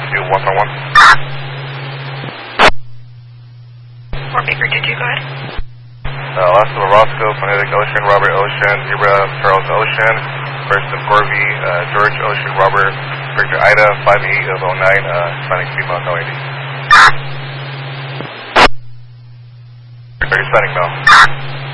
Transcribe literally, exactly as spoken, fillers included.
do one on one. Fort Baker two two, go ahead. Uh, last of Roscoe, Phonetic Ocean, Robert Ocean, Zebra, Charles Ocean, First of Corby, uh, George Ocean, Robert, Victor Ida, five eight of oh nine, uh, Hispanic female, no I D. Are you signing now?